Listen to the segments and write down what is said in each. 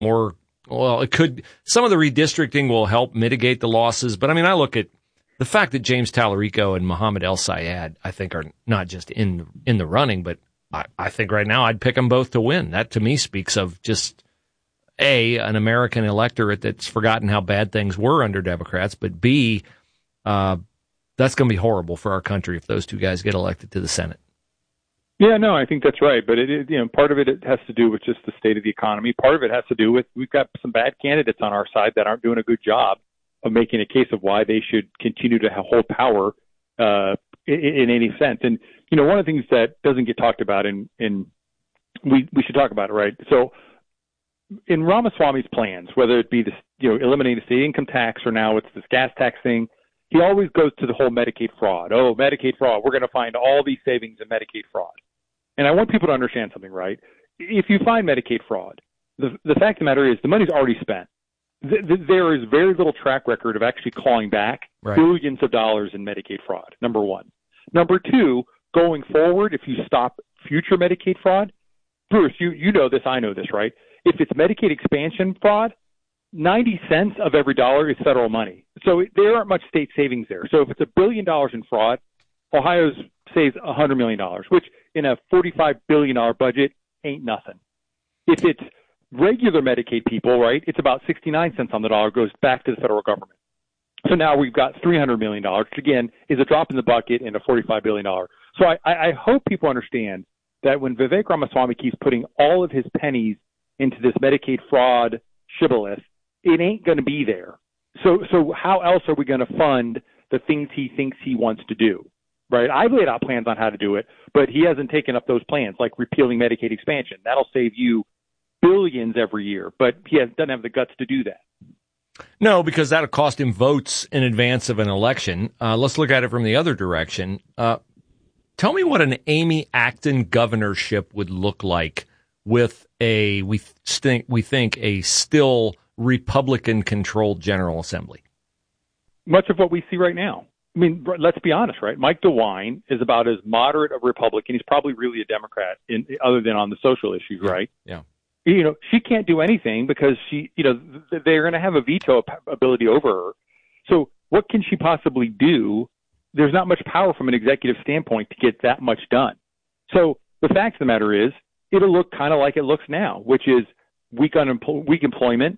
Or, well, it could, some of the redistricting will help mitigate the losses. But I mean, I look at the fact that James Tallarico and Mohammed El Sayed, I think, are not just in the running, but I think right now I'd pick them both to win. That to me speaks of just an American electorate that's forgotten how bad things were under Democrats, but B, that's going to be horrible for our country if those two guys get elected to the Senate. Yeah, no, I think that's right. But part of it has to do with just the state of the economy. Part of it has to do with we've got some bad candidates on our side that aren't doing a good job of making a case of why they should continue to hold power in any sense. And one of the things that doesn't get talked about, and we should talk about it, right? So in Ramaswamy's plans, whether it be this, eliminating the state income tax or now it's this gas tax thing, he always goes to the whole Medicaid fraud. Oh, Medicaid fraud. We're going to find all these savings in Medicaid fraud. And I want people to understand something, right? If you find Medicaid fraud, the fact of the matter is the money's already spent. There is very little track record of actually clawing back billions of dollars in Medicaid fraud, number one. Number two, going forward, if you stop future Medicaid fraud, Bruce, you know this, I know this, right? If it's Medicaid expansion fraud, 90 cents of every dollar is federal money. So there aren't much state savings there. So if it's $1 billion in fraud, Ohio saves $100 million, which in a $45 billion budget ain't nothing. If it's regular Medicaid people, right, it's about 69 cents on the dollar goes back to the federal government. So now we've got $300 million, which again is a drop in the bucket in a $45 billion. So I hope people understand that when Vivek Ramaswamy keeps putting all of his pennies into this Medicaid fraud shibboleth, it ain't going to be there. So how else are we going to fund the things he thinks he wants to do, right? I've laid out plans on how to do it, but he hasn't taken up those plans, like repealing Medicaid expansion. That'll save you billions every year, but he doesn't have the guts to do that. No, because that'll cost him votes in advance of an election. Let's look at it from the other direction. Tell me what an Amy Acton governorship would look like with we think a still Republican-controlled General Assembly. Much of what we see right now. I mean, let's be honest, right? Mike DeWine is about as moderate a Republican. He's probably really a Democrat, other than on the social issues, right? Yeah. She can't do anything because they're going to have a veto ability over her. So what can she possibly do? There's not much power from an executive standpoint to get that much done. So the fact of the matter is, it'll look kind of like it looks now, which is weak employment,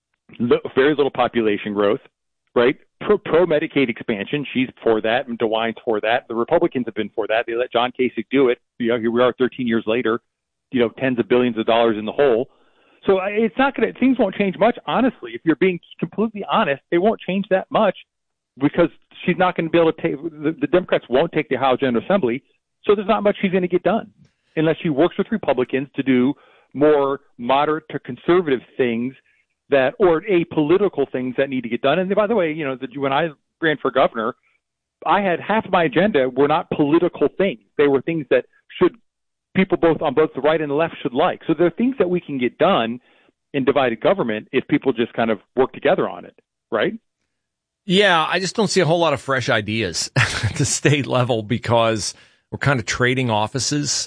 very little population growth, right? Pro Medicaid expansion. She's for that, and DeWine's for that. The Republicans have been for that. They let John Kasich do it. Here we are 13 years later, tens of billions of dollars in the hole. So it's not going to, things won't change much. Honestly, if you're being completely honest, they won't change that much because she's not going to be able to take, the Democrats won't take the Ohio General Assembly. So there's not much she's going to get done unless she works with Republicans to do more moderate to conservative things or apolitical things that need to get done. And by the way, when I ran for governor, I had half of my agenda were not political things. They were things that people on both the right and the left should like. So there are things that we can get done in divided government if people just kind of work together on it, right? Yeah, I just don't see a whole lot of fresh ideas at the state level because we're kind of trading offices,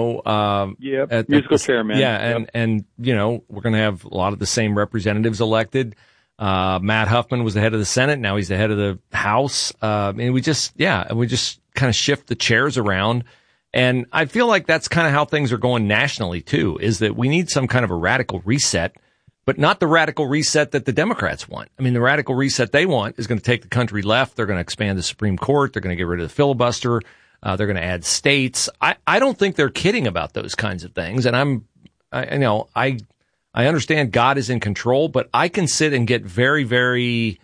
musical chairman. Yeah, and we're going to have a lot of the same representatives elected. Matt Huffman was the head of the Senate. Now he's the head of the House. We just kind of shift the chairs around. And I feel like that's kind of how things are going nationally, too, is that we need some kind of a radical reset, but not the radical reset that the Democrats want. I mean, the radical reset they want is going to take the country left. They're going to expand the Supreme Court. They're going to get rid of the filibuster. They're going to add states. I don't think they're kidding about those kinds of things. And I understand God is in control, but I can sit and get very, very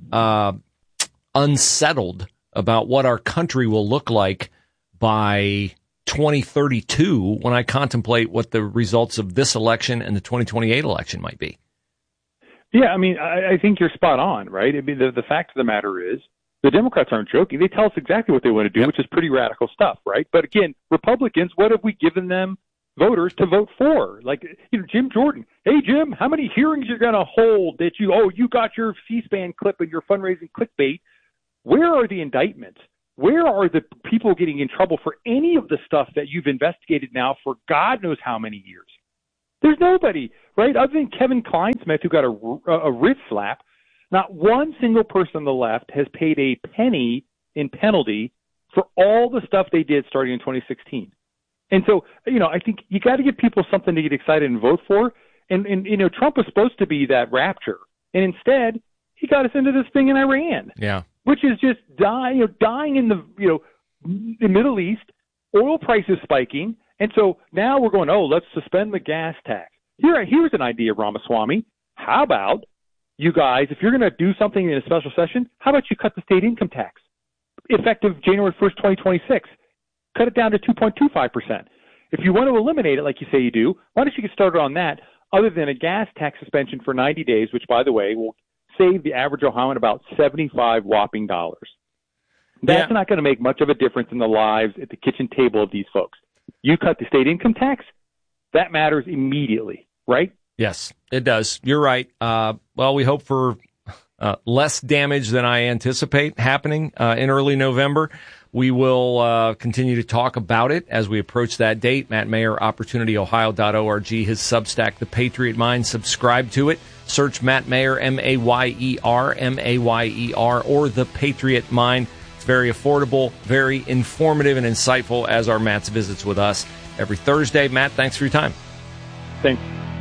unsettled about what our country will look like by 2032 when I contemplate what the results of this election and the 2028 election might be. Yeah, I mean, I think you're spot on, right? I mean, the fact of the matter is the Democrats aren't joking. They tell us exactly what they want to do, which is pretty radical stuff, right? But again, Republicans, what have we given them voters to vote for? Like, Jim Jordan. Hey, Jim, how many hearings you're going to hold that you got your C-SPAN clip and your fundraising clickbait? Where are the indictments? Where are the people getting in trouble for any of the stuff that you've investigated now for God knows how many years? There's nobody, right? Other than Kevin Kleinsmith, who got a wrist slap, not one single person on the left has paid a penny in penalty for all the stuff they did starting in 2016. And so, I think you got to give people something to get excited and vote for. And Trump was supposed to be that rapture. And instead, he got us into this thing in Iran. Yeah. Which is just dying in the Middle East, oil prices spiking, and so now we're going, let's suspend the gas tax. Here's an idea, Ramaswamy. How about you guys, if you're going to do something in a special session, how about you cut the state income tax effective January 1st, 2026? Cut it down to 2.25%. If you want to eliminate it, like you say you do, why don't you get started on that? Other than a gas tax suspension for 90 days, which, by the way, will save the average Ohioan about $75 whopping dollars. That's not going to make much of a difference in the lives at the kitchen table of these folks. You cut the state income tax, that matters immediately, right? Yes, it does. You're right. Well, we hope for less damage than I anticipate happening in early November. We will continue to talk about it as we approach that date. Matt Mayer, OpportunityOhio.org, his Substack, The Patriot Mind. Subscribe to it. Search Matt Mayer, Mayer, Mayer, or The Patriot Mind. It's very affordable, very informative, and insightful, as are Matt's visits with us every Thursday. Matt, thanks for your time. Thanks.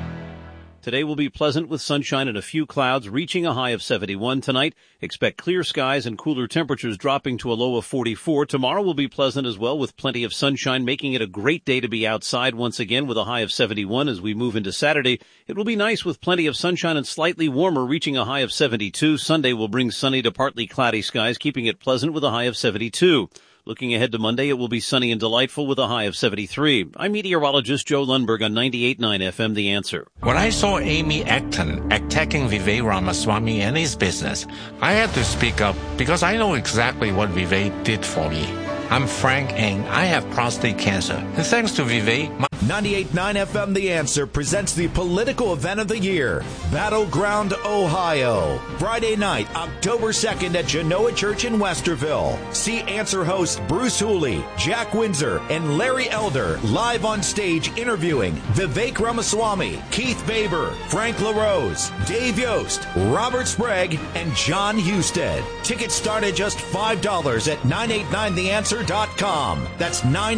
Today will be pleasant with sunshine and a few clouds, reaching a high of 71 tonight. Expect clear skies and cooler temperatures dropping to a low of 44. Tomorrow will be pleasant as well with plenty of sunshine, making it a great day to be outside once again with a high of 71 as we move into Saturday. It will be nice with plenty of sunshine and slightly warmer, reaching a high of 72. Sunday will bring sunny to partly cloudy skies, keeping it pleasant with a high of 72. Looking ahead to Monday, it will be sunny and delightful with a high of 73. I'm meteorologist Joe Lundberg on 98.9 FM, The Answer. When I saw Amy Acton attacking Vivek Ramaswamy and his business, I had to speak up because I know exactly what Vivek did for me. I'm Frank Ng. I have prostate cancer. And thanks to Vivek... 98.9 FM The Answer presents the political event of the year, Battleground, Ohio. Friday night, October 2nd at Genoa Church in Westerville. See Answer host Bruce Hooley, Jack Windsor, and Larry Elder live on stage interviewing Vivek Ramaswamy, Keith Baber, Frank LaRose, Dave Yost, Robert Sprague, and John Husted. Tickets start at just $5 at 989theanswer.com. That's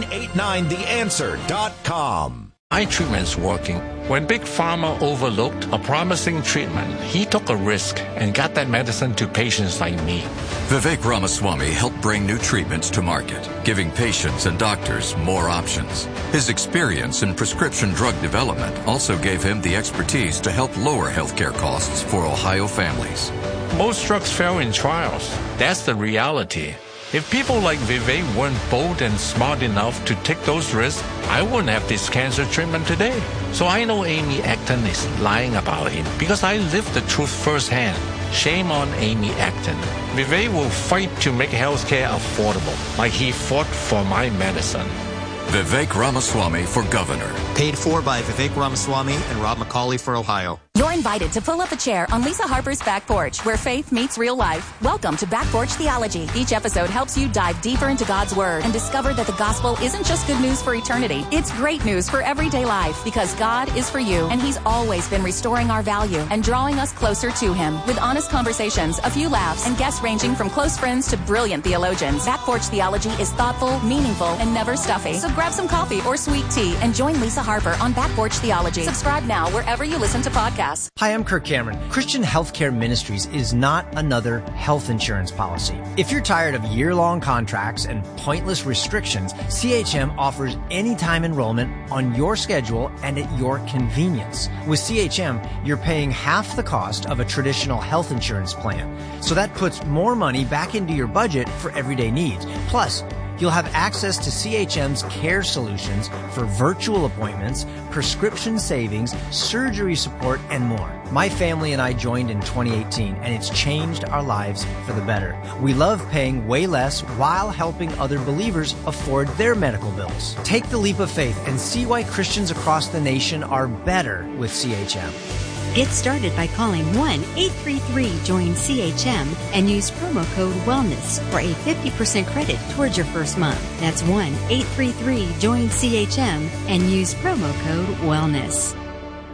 989theanswer.com. My treatment's working. When Big Pharma overlooked a promising treatment, he took a risk and got that medicine to patients like me. Vivek Ramaswamy helped bring new treatments to market, giving patients and doctors more options. His experience in prescription drug development also gave him the expertise to help lower healthcare costs for Ohio families. Most drugs fail in trials. That's the reality. If people like Vivek weren't bold and smart enough to take those risks, I wouldn't have this cancer treatment today. So I know Amy Acton is lying about him because I lived the truth firsthand. Shame on Amy Acton. Vivek will fight to make healthcare affordable, like he fought for my medicine. Vivek Ramaswamy for governor. Paid for by Vivek Ramaswamy and Rob McCauley for Ohio. You're invited to pull up a chair on Lisa Harper's Back Porch, where faith meets real life. Welcome to Back Porch Theology. Each episode helps you dive deeper into God's Word and discover that the gospel isn't just good news for eternity. It's great news for everyday life because God is for you, and He's always been restoring our value and drawing us closer to Him. With honest conversations, a few laughs, and guests ranging from close friends to brilliant theologians, Back Porch Theology is thoughtful, meaningful, and never stuffy. So grab some coffee or sweet tea and join Lisa Harper on Back Porch Theology. Subscribe now wherever you listen to podcasts. Hi, I'm Kirk Cameron. Christian Healthcare Ministries is not another health insurance policy. If you're tired of year-long contracts and pointless restrictions, CHM offers anytime enrollment on your schedule and at your convenience. With CHM, you're paying half the cost of a traditional health insurance plan. So that puts more money back into your budget for everyday needs. Plus, you'll have access to CHM's care solutions for virtual appointments, prescription savings, surgery support, and more. My family and I joined in 2018, and it's changed our lives for the better. We love paying way less while helping other believers afford their medical bills. Take the leap of faith and see why Christians across the nation are better with CHM. Get started by calling 1-833-JOIN-CHM and use promo code WELLNESS for a 50% credit towards your first month. That's 1-833-JOIN-CHM and use promo code WELLNESS.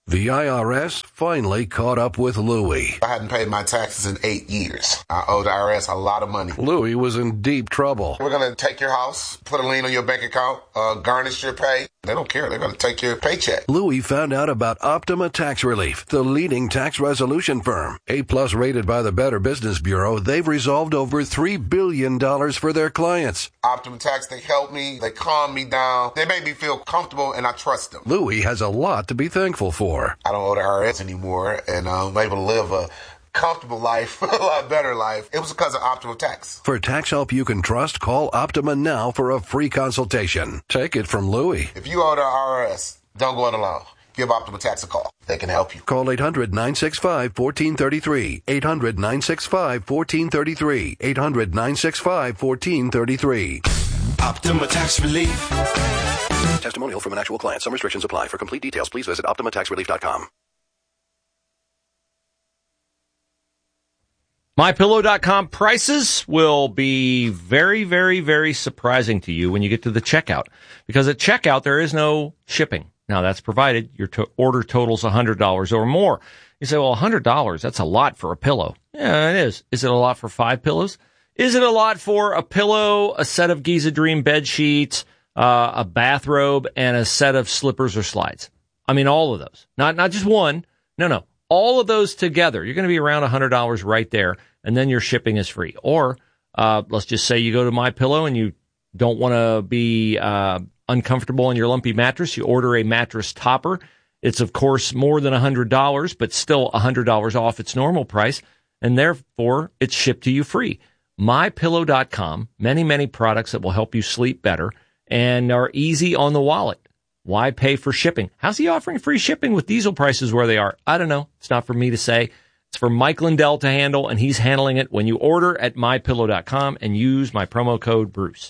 The IRS finally caught up with Louie. I hadn't paid my taxes in 8 years. I owe the IRS a lot of money. Louie was in deep trouble. We're going to take your house, put a lien on your bank account, garnish your pay. They don't care. They're going to take your paycheck. Louie found out about Optima Tax Relief, the leading tax resolution firm. A-plus rated by the Better Business Bureau, they've resolved over $3 billion for their clients. Optima Tax, they help me. They calm me down. They make me feel comfortable, and I trust them. Louie has a lot to be thankful for. I don't owe the IRS anymore, and I'm able to live a comfortable life, a lot better life. It was because of Optima Tax. For tax help you can trust, call Optima now for a free consultation. Take it from Louie. If you owe the IRS, don't go it alone. Give Optima Tax a call. They can help you. Call 800-965-1433. 800-965-1433. 800-965-1433. Optima Tax Relief. Testimonial from an actual client. Some restrictions apply. For complete details, please visit OptimaTaxRelief.com. MyPillow.com prices will be very, very, very surprising to you when you get to the checkout. Because at checkout, there is no shipping. Now, that's provided your order totals $100 or more. You say, well, $100, that's a lot for a pillow. Yeah, it is. Is it a lot for 5 pillows? Is it a lot for a pillow, a set of Giza Dream bed sheets, a bathrobe, and a set of slippers or slides? I mean, all of those. Not just one. No. All of those together, you're going to be around $100 right there, and then your shipping is free. Or let's just say you go to MyPillow and you don't want to be uncomfortable in your lumpy mattress. You order a mattress topper. It's, of course, more than $100, but still $100 off its normal price, and therefore it's shipped to you free. MyPillow.com, many, many products that will help you sleep better and are easy on the wallet. Why pay for shipping? How's he offering free shipping with diesel prices where they are? I don't know. It's not for me to say. It's for Mike Lindell to handle, and he's handling it when you order at MyPillow.com and use my promo code Bruce.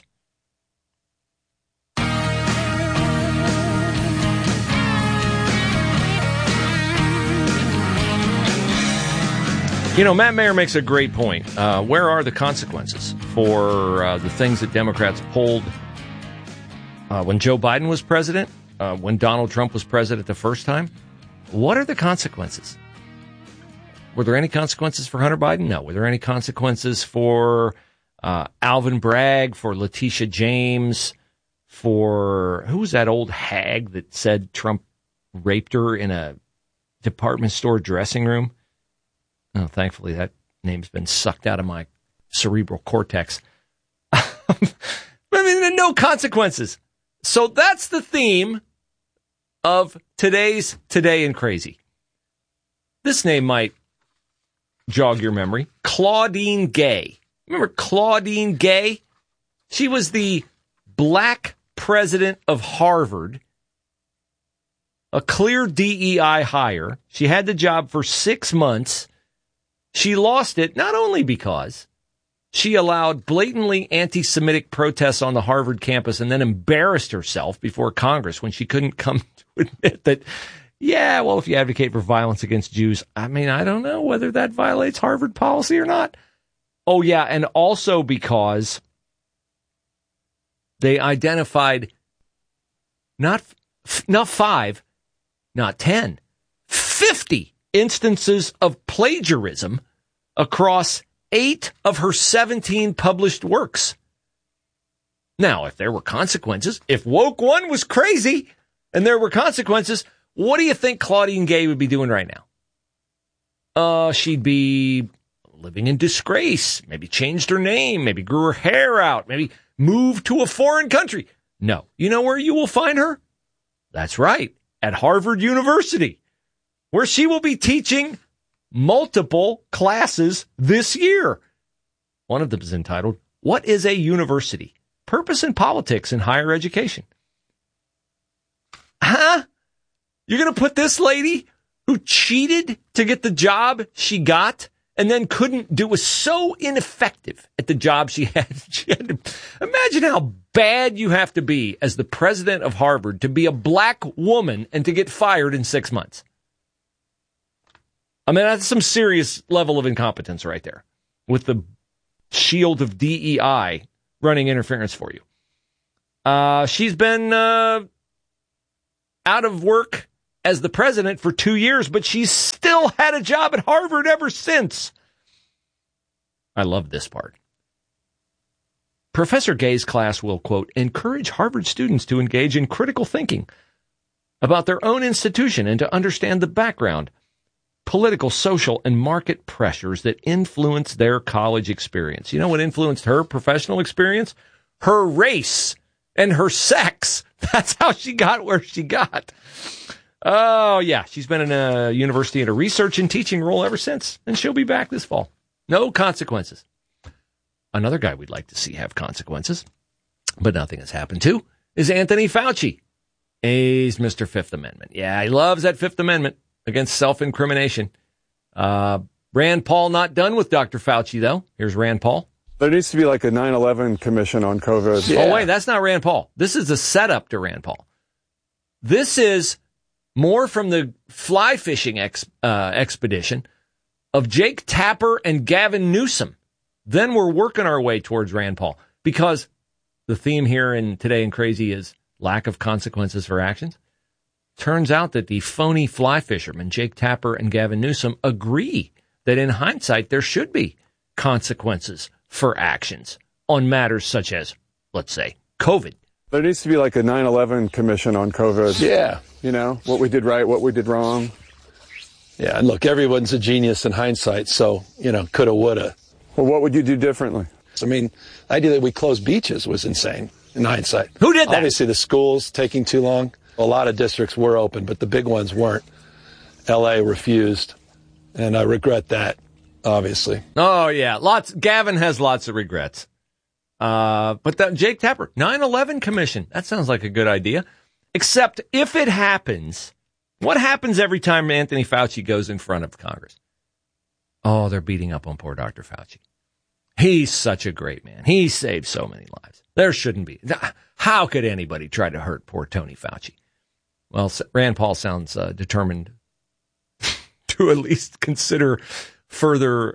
You know, Matt Mayer makes a great point. Where are the consequences for the things that Democrats pulled when Joe Biden was president, when Donald Trump was president the first time? What are the consequences? Were there any consequences for Hunter Biden? No. Were there any consequences for Alvin Bragg, for Letitia James, for who was that old hag that said Trump raped her in a department store dressing room? Oh, thankfully, that name's been sucked out of my cerebral cortex. I mean, no consequences. So that's the theme of today's Today in Crazy. This name might jog your memory. Claudine Gay. Remember Claudine Gay? She was the black president of Harvard, a clear DEI hire. She had the job for 6 months. She lost it not only because she allowed blatantly anti-Semitic protests on the Harvard campus and then embarrassed herself before Congress when she couldn't come to admit that, yeah, well, if you advocate for violence against Jews, I mean, I don't know whether that violates Harvard policy or not. Oh, yeah, and also because they identified not 5, not 10, 50 instances of plagiarism across 8 of her 17 published works. Now, if there were consequences, if Woke One was crazy and there were consequences, what do you think Claudine Gay would be doing right now? She'd be living in disgrace, maybe changed her name, maybe grew her hair out, maybe moved to a foreign country. No. You know where you will find her? That's right, at Harvard University, where she will be teaching multiple classes this year. One of them is entitled, What is a University? Purpose and Politics in Higher Education. Huh? You're going to put this lady who cheated to get the job she got and then was so ineffective at the job she had to, imagine how bad you have to be as the president of Harvard to be a black woman and to get fired in 6 months. I mean, that's some serious level of incompetence right there with the shield of DEI running interference for you. She's been out of work as the president for 2 years, but she's still had a job at Harvard ever since. I love this part. Professor Gay's class will, quote, encourage Harvard students to engage in critical thinking about their own institution and to understand the background, political, social, and market pressures that influence their college experience. You know what influenced her professional experience? Her race and her sex. That's how she got where she got. Oh, yeah. She's been in a university in a research and teaching role ever since, and she'll be back this fall. No consequences. Another guy we'd like to see have consequences, but nothing has happened to, is Anthony Fauci. He's Mr. Fifth Amendment. Yeah, he loves that Fifth Amendment against self-incrimination. Rand Paul not done with Dr. Fauci, though. Here's Rand Paul. There needs to be like a 9/11 commission on COVID. Yeah. Oh, wait, that's not Rand Paul. This is a setup to Rand Paul. This is more from the fly fishing expedition of Jake Tapper and Gavin Newsom. Then we're working our way towards Rand Paul, because the theme here in Today in Crazy is lack of consequences for actions. Turns out that the phony fly fishermen, Jake Tapper and Gavin Newsom, agree that in hindsight there should be consequences for actions on matters such as, let's say, COVID. There needs to be like a 9/11 commission on COVID. Yeah. You know, what we did right, what we did wrong. Yeah, and look, everyone's a genius in hindsight, so, coulda, woulda. Well, what would you do differently? I mean, the idea that we closed beaches was insane in hindsight. Who did that? Obviously, the schools taking too long. A lot of districts were open, but the big ones weren't. L.A. refused, and I regret that, obviously. Oh, yeah. Gavin has lots of regrets. But that Jake Tapper, 9/11 commission, that sounds like a good idea. Except if it happens, what happens every time Anthony Fauci goes in front of Congress? Oh, they're beating up on poor Dr. Fauci. He's such a great man. He saved so many lives. There shouldn't be. How could anybody try to hurt poor Tony Fauci? Well, Rand Paul sounds determined to at least consider further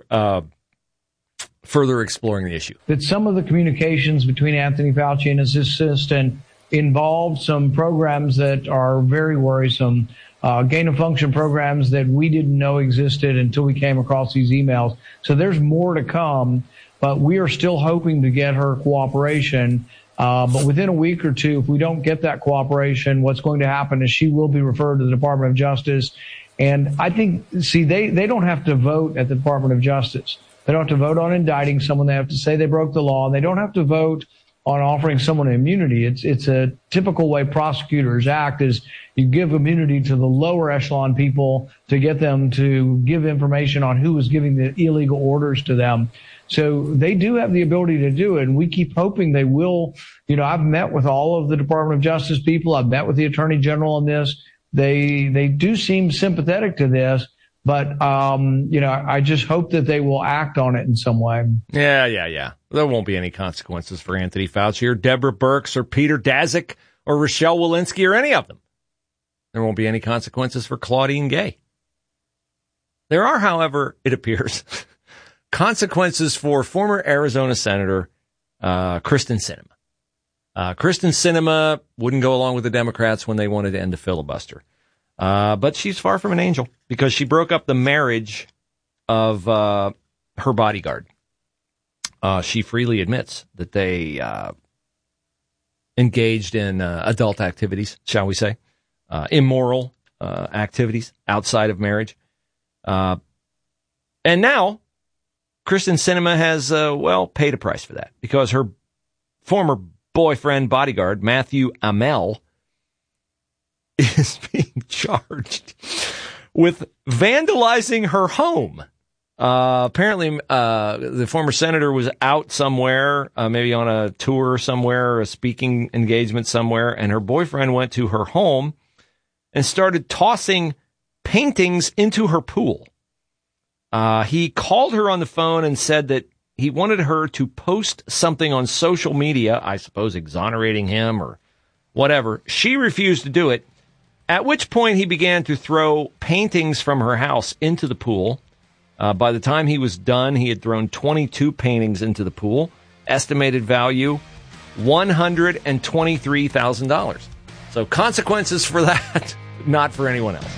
exploring the issue. That some of the communications between Anthony Fauci and his assistant involved some programs that are very worrisome, gain-of-function programs that we didn't know existed until we came across these emails. So there's more to come, but we are still hoping to get her cooperation. But within a week or two, if we don't get that cooperation, what's going to happen is she will be referred to the Department of Justice. And I think, they don't have to vote at the Department of Justice. They don't have to vote on indicting someone. They have to say they broke the law. And they don't have to vote on offering someone immunity. It's a typical way prosecutors act, is you give immunity to the lower echelon people to get them to give information on who was giving the illegal orders to them. So they do have the ability to do it, and we keep hoping they will. I've met with all of the Department of Justice people. I've met with the Attorney General on this. They do seem sympathetic to this, but, I just hope that they will act on it in some way. Yeah. There won't be any consequences for Anthony Fauci or Deborah Birx or Peter Daszak or Rochelle Walensky or any of them. There won't be any consequences for Claudine Gay. There are, however, it appears, consequences for former Arizona Senator Kristen Sinema. Kristen Sinema wouldn't go along with the Democrats when they wanted to end the filibuster. But she's far from an angel, because she broke up the marriage of her bodyguard. She freely admits that they engaged in adult activities, shall we say, immoral activities outside of marriage. And now Kristen Sinema has, paid a price for that, because her former boyfriend bodyguard, Matthew Amell, is being charged with vandalizing her home. Apparently, the former senator was out somewhere, maybe on a tour somewhere, a speaking engagement somewhere, and her boyfriend went to her home and started tossing paintings into her pool. He called her on the phone and said that he wanted her to post something on social media, I suppose exonerating him or whatever. She refused to do it, at which point he began to throw paintings from her house into the pool. By the time he was done, he had thrown 22 paintings into the pool. Estimated value, $123,000. So consequences for that not for anyone else.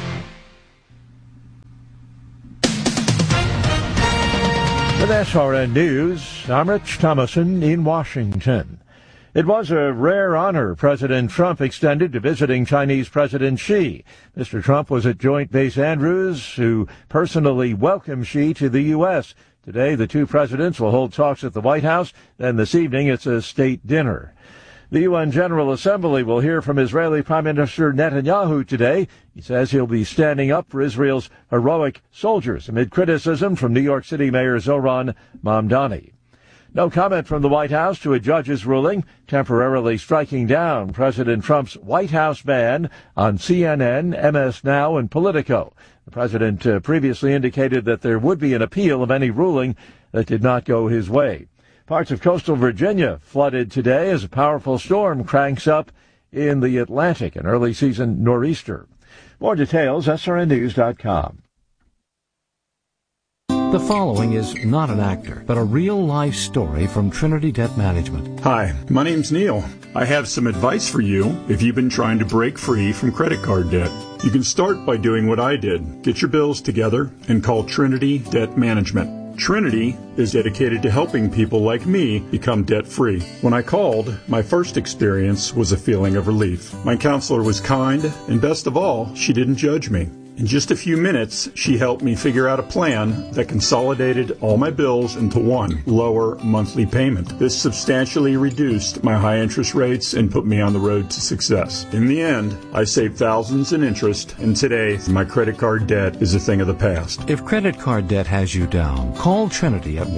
With SRN News, I'm Rich Thomason in Washington. It was a rare honor President Trump extended to visiting Chinese President Xi. Mr. Trump was at Joint Base Andrews, who personally welcomed Xi to the U.S. Today, the two presidents will hold talks at the White House. Then this evening, it's a state dinner. The UN General Assembly will hear from Israeli Prime Minister Netanyahu today. He says he'll be standing up for Israel's heroic soldiers amid criticism from New York City Mayor Zohran Mamdani. No comment from the White House to a judge's ruling temporarily striking down President Trump's White House ban on CNN, MS Now, and Politico. The president previously indicated that there would be an appeal of any ruling that did not go his way. Parts of coastal Virginia flooded today as a powerful storm cranks up in the Atlantic, an early season nor'easter. More details, srnnews.com. The following is not an actor, but a real-life story from Trinity Debt Management. Hi, my name's Neil. I have some advice for you if you've been trying to break free from credit card debt. You can start by doing what I did. Get your bills together and call Trinity Debt Management. Trinity is dedicated to helping people like me become debt-free. When I called, my first experience was a feeling of relief. My counselor was kind, and best of all, she didn't judge me. In just a few minutes, she helped me figure out a plan that consolidated all my bills into one lower monthly payment. This substantially reduced my high interest rates and put me on the road to success. In the end, I saved thousands in interest, and today, my credit card debt is a thing of the past. If credit card debt has you down, call Trinity at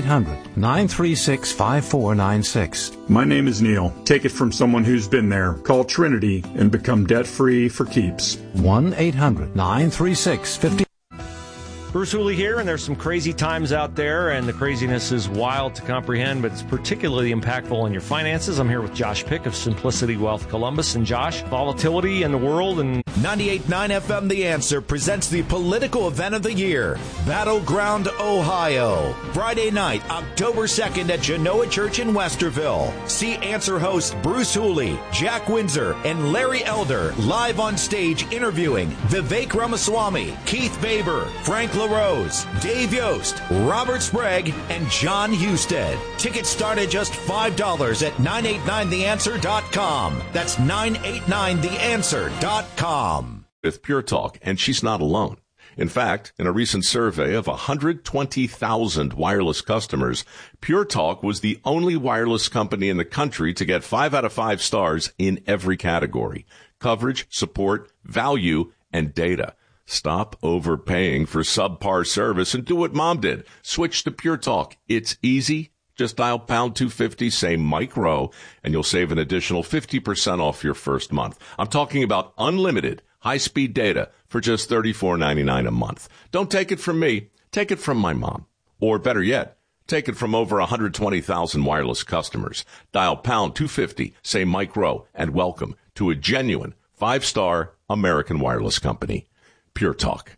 1-800-936-5496. My name is Neil. Take it from someone who's been there. Call Trinity and become debt-free for keeps. 1-800-936-50. Bruce Hooley here, and there's some crazy times out there, and the craziness is wild to comprehend, but it's particularly impactful on your finances. I'm here with Josh Pick of Simplicity Wealth Columbus. And Josh, volatility in the world and 98.9 FM The Answer presents the political event of the year, Battleground, Ohio. Friday night, October 2nd at Genoa Church in Westerville. See Answer host Bruce Hooley, Jack Windsor, and Larry Elder live on stage interviewing Vivek Ramaswamy, Keith Baber, Frank LaRose, Dave Yost, Robert Sprague, and John Husted. Tickets start at just $5 at 989theanswer.com. That's 989theanswer.com. With Pure Talk, and she's not alone. In fact, in a recent survey of 120,000 wireless customers, Pure Talk was the only wireless company in the country to get 5 out of 5 stars in every category: coverage, support, value, and data. Stop overpaying for subpar service and do what Mom did. Switch to Pure Talk. It's easy. Just dial pound 250, say Mike Rowe, and you'll save an additional 50% off your first month. I'm talking about unlimited high-speed data for just $34.99 a month. Don't take it from me. Take it from my mom. Or better yet, take it from over 120,000 wireless customers. Dial pound 250, say Mike Rowe, and welcome to a genuine 5-star American wireless company. Pure Talk.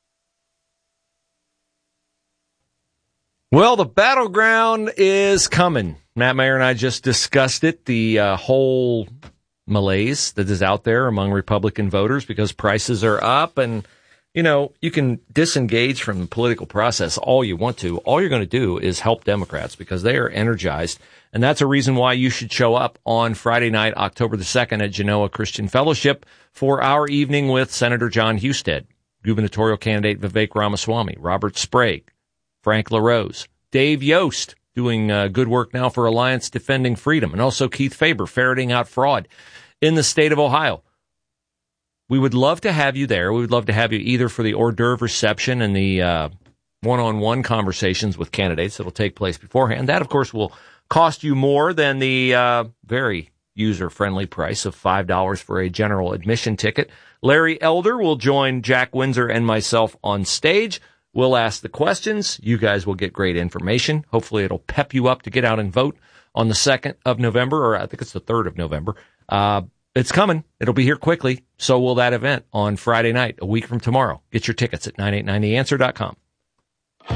Well, the battleground is coming. Matt Mayer and I just discussed it, the whole malaise that is out there among Republican voters because prices are up. And, you know, you can disengage from the political process all you want to. All you're going to do is help Democrats because they are energized. And that's a reason why you should show up on Friday night, October the 2nd at Genoa Christian Fellowship for our evening with Senator John Husted, gubernatorial candidate Vivek Ramaswamy, Robert Sprague, Frank LaRose, Dave Yost, doing good work now for Alliance Defending Freedom, and also Keith Faber, ferreting out fraud in the state of Ohio. We would love to have you there. We would love to have you either for the hors d'oeuvre reception and the one-on-one conversations with candidates that will take place beforehand. That, of course, will cost you more than the very user-friendly price of $5 for a general admission ticket. Larry Elder will join Jack Windsor and myself on stage. We'll ask the questions. You guys will get great information. Hopefully it'll pep you up to get out and vote on the 2nd of November, or I think it's the 3rd of November. It's coming. It'll be here quickly. So will that event on Friday night, a week from tomorrow. Get your tickets at 989theanswer.com.